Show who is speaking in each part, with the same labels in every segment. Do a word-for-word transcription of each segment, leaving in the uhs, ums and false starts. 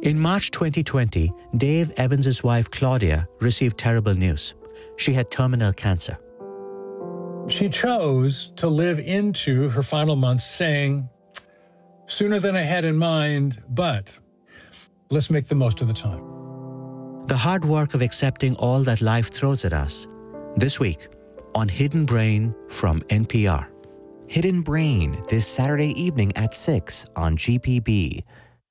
Speaker 1: In March twenty twenty, Dave Evans' wife Claudia received terrible news. She had terminal cancer.
Speaker 2: She chose to live into her final months saying, sooner than I had in mind, but let's make the most of the time.
Speaker 1: The hard work of accepting all that life throws at us. This week on Hidden Brain from N P R.
Speaker 3: Hidden Brain, this Saturday evening at six on G P B.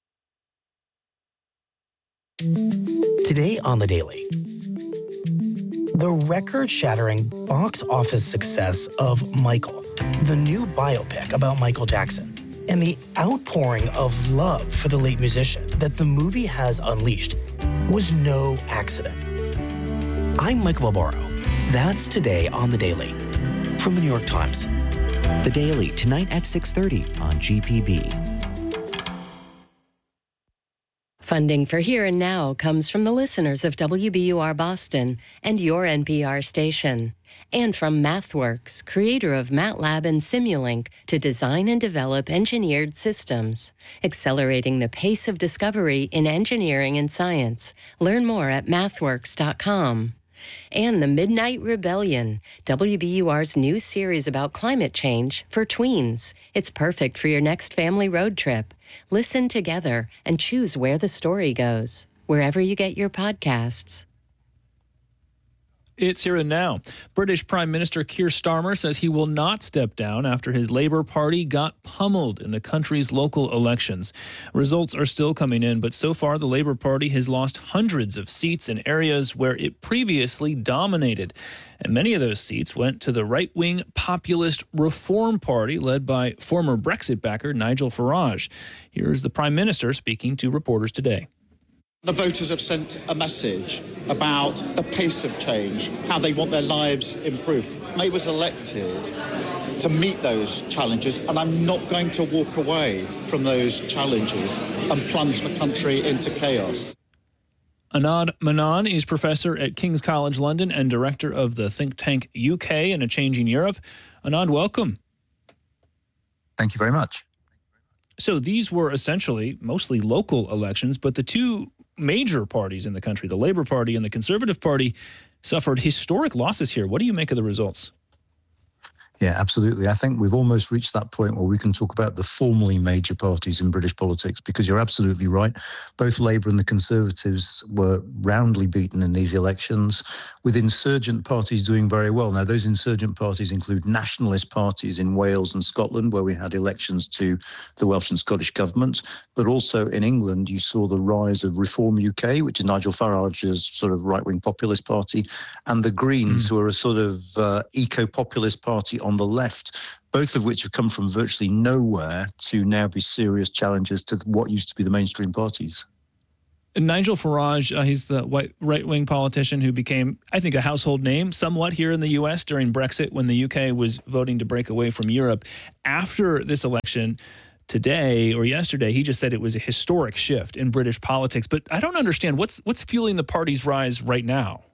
Speaker 4: Today on The Daily. The record-shattering box office success of Michael, the new biopic about Michael Jackson, and the outpouring of love for the late musician that the movie has unleashed was no accident. I'm Michael Barbaro. That's today on The Daily from the New York Times.
Speaker 3: The Daily, tonight at six thirty on G P B.
Speaker 5: Funding for Here and Now comes from the listeners of W B U R Boston and your N P R station, and from MathWorks, creator of MATLAB and Simulink, to design and develop engineered systems, accelerating the pace of discovery in engineering and science. Learn more at mathworks dot com. And The Midnight Rebellion, W B U R's new series about climate change for tweens. It's perfect for your next family road trip. Listen together and choose where the story goes, wherever you get your podcasts.
Speaker 6: It's Here and Now. British Prime Minister Keir Starmer says he will not step down after his Labour Party got pummeled in the country's local elections. Results are still coming in, but so far the Labour Party has lost hundreds of seats in areas where it previously dominated. And many of those seats went to the right-wing populist Reform Party led by former Brexit backer Nigel Farage. Here's the Prime Minister speaking to reporters today.
Speaker 7: The voters have sent a message about the pace of change, how they want their lives improved. I was elected to meet those challenges, and I'm not going to walk away from those challenges and plunge the country into chaos.
Speaker 6: Anand Menon is professor at King's College London and director of the think tank U K and a Changing Europe. Anand, welcome.
Speaker 8: Thank you very much.
Speaker 6: So these were essentially mostly local elections, but the two major parties in the country, the Labour Party and the Conservative Party, suffered historic losses here. What do you make of the results?
Speaker 8: Yeah, absolutely. I think we've almost reached that point where we can talk about the formally major parties in British politics, because you're absolutely right. Both Labour and the Conservatives were roundly beaten in these elections, with insurgent parties doing very well. Now, those insurgent parties include nationalist parties in Wales and Scotland, where we had elections to the Welsh and Scottish governments. But also in England, you saw the rise of Reform U K, which is Nigel Farage's sort of right-wing populist party, and the Greens, mm. who are a sort of uh, eco-populist party on the left, both of which have come from virtually nowhere to now be serious challenges to what used to be the mainstream parties.
Speaker 6: And Nigel Farage, uh, he's the white right-wing politician who became, I think, a household name somewhat here in the U S during Brexit when the U K was voting to break away from Europe. After this election, today or yesterday, he just said it was a historic shift in British politics. But I don't understand, what's what's fueling the party's rise right now?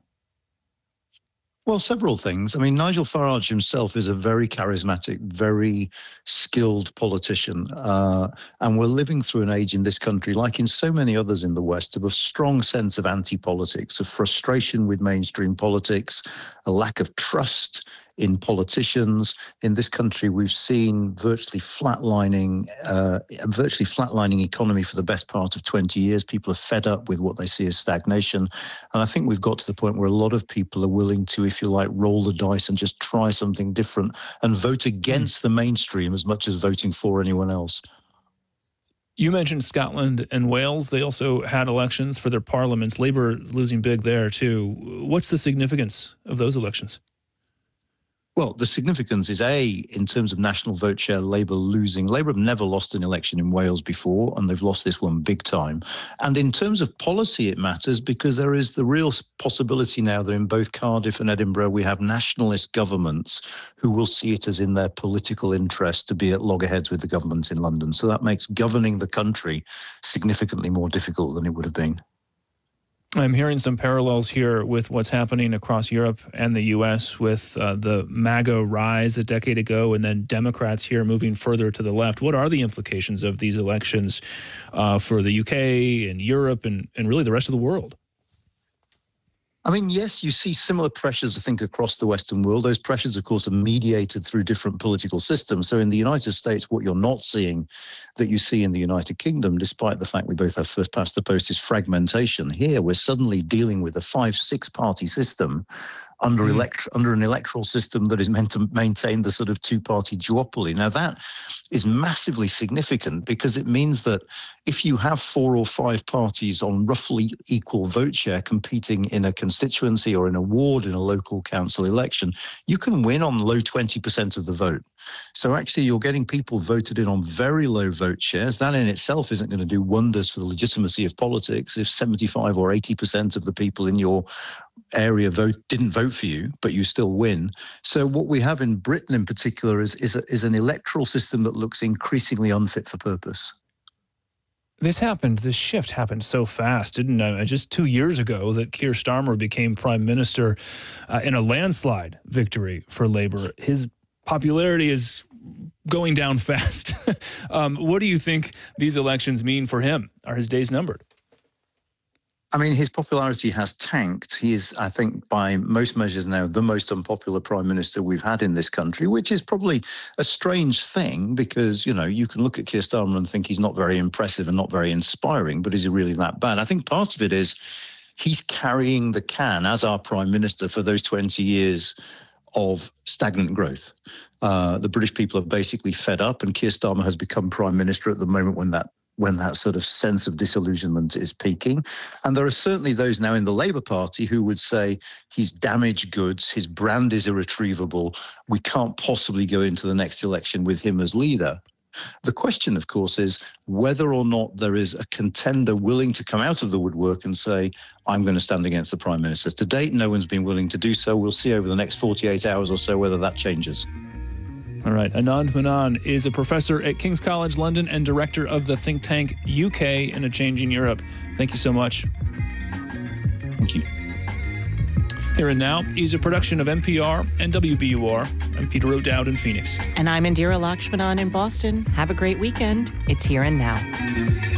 Speaker 8: Well, several things. I mean, Nigel Farage himself is a very charismatic, very skilled politician. Uh, and we're living through an age in this country, like in so many others in the West, of a strong sense of anti-politics, of frustration with mainstream politics, a lack of trust in politicians. In this country, we've seen virtually flatlining, uh, a virtually flatlining economy for the best part of twenty years. People are fed up with what they see as stagnation. And I think we've got to the point where a lot of people are willing to, if you like, roll the dice and just try something different and vote against mm. the mainstream as much as voting for anyone else.
Speaker 6: You mentioned Scotland and Wales. They also had elections for their parliaments. Labour losing big there, too. What's the significance of those elections?
Speaker 8: Well, the significance is, A, in terms of national vote share, Labour losing. Labour have never lost an election in Wales before, and they've lost this one big time. And in terms of policy, it matters because there is the real possibility now that in both Cardiff and Edinburgh, we have nationalist governments who will see it as in their political interest to be at loggerheads with the government in London. So that makes governing the country significantly more difficult than it would have been.
Speaker 6: I'm hearing some parallels here with what's happening across Europe and the U S with uh, the MAGA rise a decade ago and then Democrats here moving further to the left. What are the implications of these elections uh, for the U K and Europe and, and really the rest of the world?
Speaker 8: I mean, yes, you see similar pressures, I think, across the Western world. Those pressures, of course, are mediated through different political systems. So in the United States, what you're not seeing that you see in the United Kingdom, despite the fact we both have first past the post, is fragmentation. Here, we're suddenly dealing with a five, six-party system under, mm. elect- under an electoral system that is meant to maintain the sort of two-party duopoly. Now, that is massively significant because it means that if you have four or five parties on roughly equal vote share competing in a constituency or in a ward in a local council election, you can win on low twenty percent of the vote. So actually, you're getting people voted in on very low vote shares. That in itself isn't going to do wonders for the legitimacy of politics if seventy-five or eighty percent of the people in your area vote didn't vote for you, but you still win. So what we have in Britain in particular is is, a, is an electoral system that looks increasingly unfit for purpose.
Speaker 6: This happened, this shift happened so fast, didn't it? Just two years ago that Keir Starmer became prime minister uh, in a landslide victory for Labour. His popularity is going down fast. um, what do you think these elections mean for him? Are his days numbered?
Speaker 8: I mean, his popularity has tanked. He is, I think, by most measures now, the most unpopular prime minister we've had in this country, which is probably a strange thing because, you know, you can look at Keir Starmer and think he's not very impressive and not very inspiring, but is he really that bad? I think part of it is he's carrying the can as our prime minister for those twenty years of stagnant growth. Uh, the British people are basically fed up, and Keir Starmer has become prime minister at the moment when that when that sort of sense of disillusionment is peaking. And there are certainly those now in the Labour Party who would say he's damaged goods, his brand is irretrievable, we can't possibly go into the next election with him as leader. The question, of course, is whether or not there is a contender willing to come out of the woodwork and say, I'm going to stand against the Prime Minister. To date, no one's been willing to do so. We'll see over the next forty-eight hours or so whether that changes.
Speaker 6: All right. Anand Menon is a professor at King's College London and director of the think tank U K in a Changing Europe. Thank you so much.
Speaker 8: Thank you.
Speaker 6: Here and Now is a production of N P R and W B U R. I'm Peter O'Dowd in Phoenix.
Speaker 9: And I'm Indira Lakshmanan in Boston. Have a great weekend. It's Here and Now.